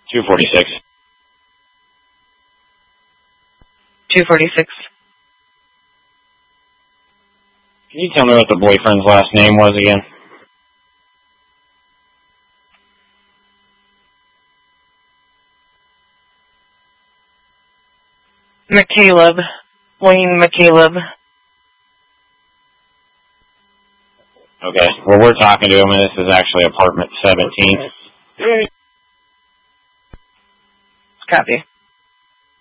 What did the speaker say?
246. 246. Can you tell me what the boyfriend's last name was again? McCaleb. Wayne McCaleb. Okay. Well, we're talking to him, and this is actually apartment 17. Copy.